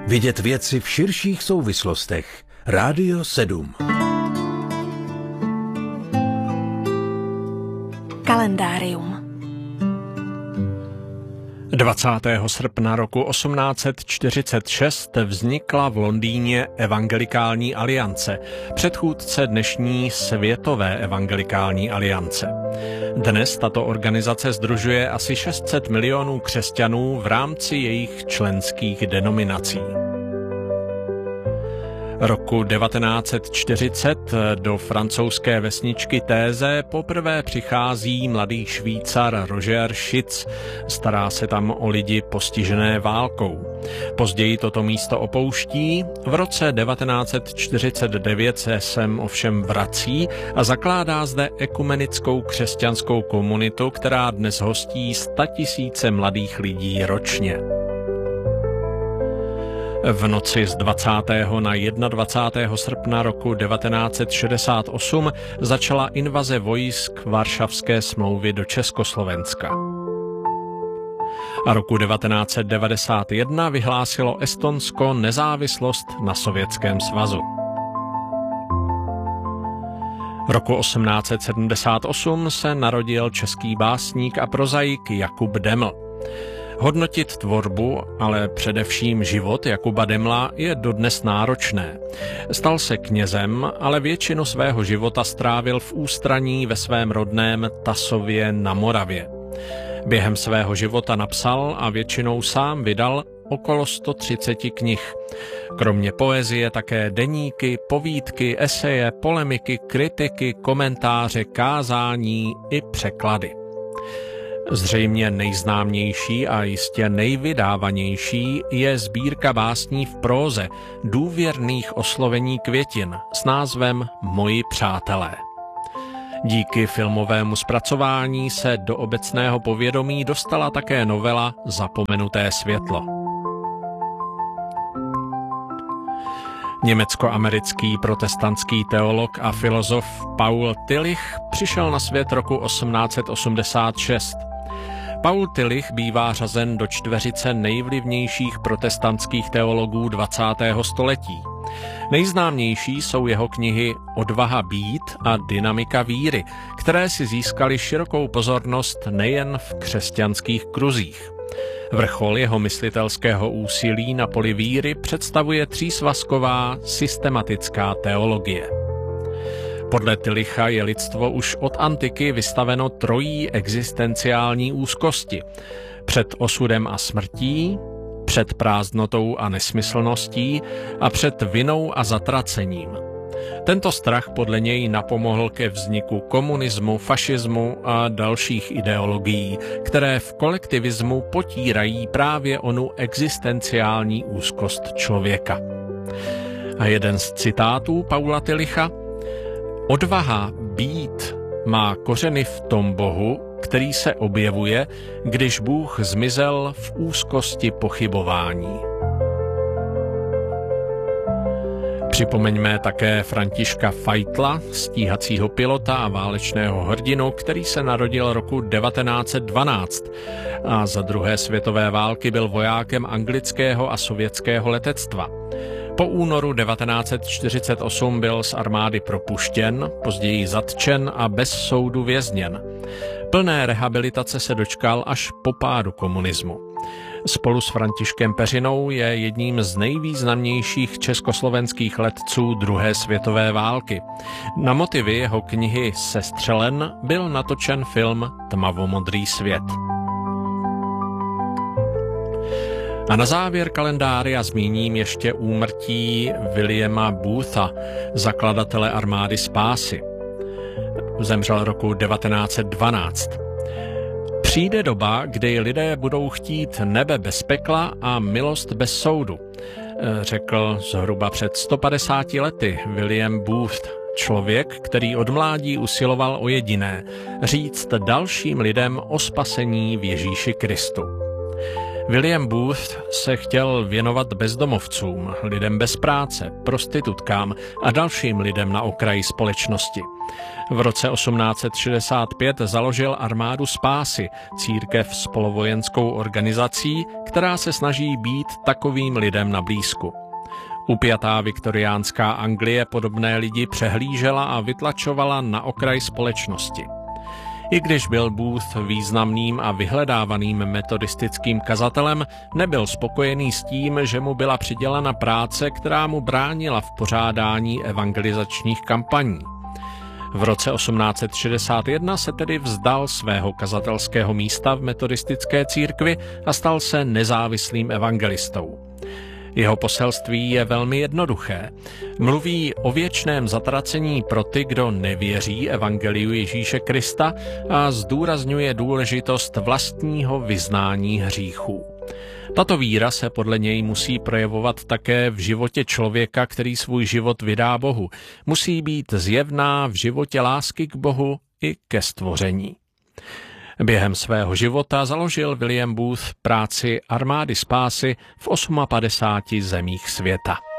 Vidět věci v širších souvislostech. Rádio 7. Kalendárium. 20. srpna roku 1846 vznikla v Londýně Evangelikální aliance, předchůdce dnešní Světové evangelikální aliance. Dnes tato organizace sdružuje asi 600 milionů křesťanů v rámci jejich členských denominací. Roku 1940 do francouzské vesničky Thèse poprvé přichází mladý Švýcar Roger Schitz, stará se tam o lidi postižené válkou. Později toto místo opouští, v roce 1949 se sem ovšem vrací a zakládá zde ekumenickou křesťanskou komunitu, která dnes hostí 100 000 mladých lidí ročně. V noci z 20. na 21. srpna roku 1968 začala invaze vojsk Varšavské smlouvy do Československa. A roku 1991 vyhlásilo Estonsko nezávislost na Sovětském svazu. Roku 1878 se narodil český básník a prozaik Jakub Deml. Hodnotit tvorbu, ale především život Jakuba Demla je dodnes náročné. Stal se knězem, ale většinu svého života strávil v ústraní ve svém rodném Tasově na Moravě. Během svého života napsal a většinou sám vydal okolo 130 knih. Kromě poezie také deníky, povídky, eseje, polemiky, kritiky, komentáře, kázání i překlady. Zřejmě nejznámější a jistě nejvydávanější je sbírka básní v próze důvěrných oslovení květin s názvem Moji přátelé. Díky filmovému zpracování se do obecného povědomí dostala také novela Zapomenuté světlo. Německo-americký protestantský teolog a filozof Paul Tillich přišel na svět roku 1886. Paul Tillich bývá řazen do čtveřice nejvlivnějších protestantských teologů 20. století. Nejznámější jsou jeho knihy Odvaha být a Dynamika víry, které si získaly širokou pozornost nejen v křesťanských kruzích. Vrchol jeho myslitelského úsilí na poli víry představuje třísvazková systematická teologie. Podle Tillicha je lidstvo už od antiky vystaveno trojí existenciální úzkosti. Před osudem a smrtí, před prázdnotou a nesmyslností a před vinou a zatracením. Tento strach podle něj napomohl ke vzniku komunismu, fašismu a dalších ideologií, které v kolektivismu potírají právě onu existenciální úzkost člověka. A jeden z citátů Paula Tillicha: Odvaha být má kořeny v tom Bohu, který se objevuje, když Bůh zmizel v úzkosti pochybování. Připomeňme také Františka Feitla, stíhacího pilota a válečného hrdinu, který se narodil roku 1912 a za druhé světové války byl vojákem anglického a sovětského letectva. Po únoru 1948 byl z armády propuštěn, později zatčen a bez soudu vězněn. Plné rehabilitace se dočkal až po pádu komunismu. Spolu s Františkem Peřinou je jedním z nejvýznamnějších československých letců druhé světové války. Na motivy jeho knihy Sestřelen byl natočen film Tmavomodrý svět. A na závěr kalendária zmíním ještě úmrtí Williama Bootha, zakladatele armády spásy. Zemřel roku 1912. Přijde doba, kdy lidé budou chtít nebe bez pekla a milost bez soudu, řekl zhruba před 150 lety William Booth, člověk, který od mládí usiloval o jediné, říct dalším lidem o spasení v Ježíši Kristu. William Booth se chtěl věnovat bezdomovcům, lidem bez práce, prostitutkám a dalším lidem na okraji společnosti. V roce 1865 založil Armádu spásy, církev s polovojenskou organizací, která se snaží být takovým lidem na blízku. Upjatá viktoriánská Anglie podobné lidi přehlížela a vytlačovala na okraj společnosti. I když byl Booth významným a vyhledávaným metodistickým kazatelem, nebyl spokojený s tím, že mu byla přidělena práce, která mu bránila v pořádání evangelizačních kampaní. V roce 1861 se tedy vzdal svého kazatelského místa v metodistické církvi a stal se nezávislým evangelistou. Jeho poselství je velmi jednoduché. Mluví o věčném zatracení pro ty, kdo nevěří evangeliu Ježíše Krista a zdůrazňuje důležitost vlastního vyznání hříchů. Tato víra se podle něj musí projevovat také v životě člověka, který svůj život vydá Bohu. Musí být zjevná v životě lásky k Bohu i ke stvoření. Během svého života založil William Booth práci Armády spásy v 58 zemích světa.